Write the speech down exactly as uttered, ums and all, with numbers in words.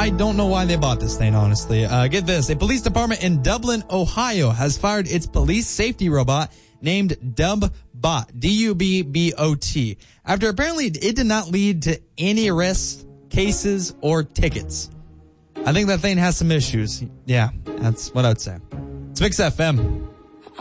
I don't know why they bought this thing, honestly. Uh, get this. A police department in Dublin, Ohio has fired its police safety robot named DubBot, D U B B O T, after apparently it did not lead to any arrests, cases, or tickets. I think that thing has some issues. Yeah, that's what I would say. It's Mix F M.